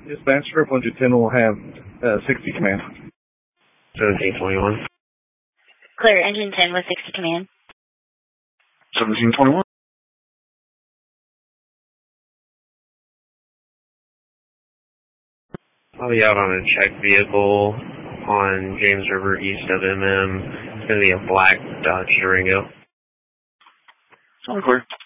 Dispatch, Script 110 will have 60 command. 1721. Clear, engine 10 with 60 command. 1721. I'll be out on a check vehicle on James River east of MM. It's going to be a black Dodge Durango. All clear.